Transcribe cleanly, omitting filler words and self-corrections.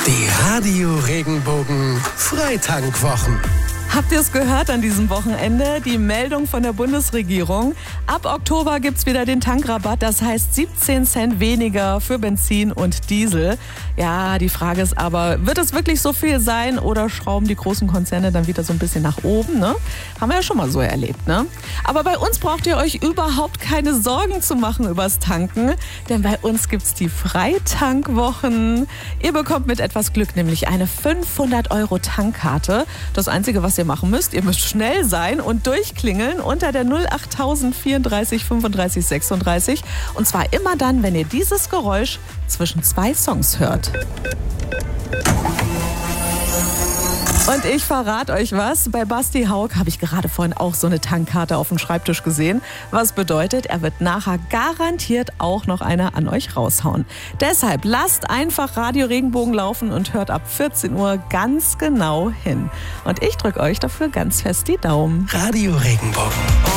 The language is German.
Die Radio Regenbogen Freitankwwochen. Habt ihr es gehört an diesem Wochenende? Die Meldung von der Bundesregierung. Ab Oktober gibt's wieder den Tankrabatt. Das heißt 17 Cent weniger für Benzin und Diesel. Ja, die Frage ist aber, wird es wirklich so viel sein oder schrauben die großen Konzerne dann wieder so ein bisschen nach oben? Ne? Haben wir ja schon mal so erlebt. Ne? Aber bei uns braucht ihr euch überhaupt keine Sorgen zu machen übers Tanken. Denn bei uns gibt's die Freitankwwochen. Ihr bekommt mit etwas Glück nämlich eine 500 € Tankkarte. Das Einzige, was ihr machen müsst, ihr müsst schnell sein und durchklingeln unter der 08000 34 35 36. Und zwar immer dann, wenn ihr dieses Geräusch zwischen zwei Songs hört. Und ich verrate euch was, bei Basti Haug habe ich gerade vorhin auch so eine Tankkarte auf dem Schreibtisch gesehen. Was bedeutet, er wird nachher garantiert auch noch eine an euch raushauen. Deshalb lasst einfach Radio Regenbogen laufen und hört ab 14 Uhr ganz genau hin. Und ich drücke euch dafür ganz fest die Daumen. Radio Regenbogen.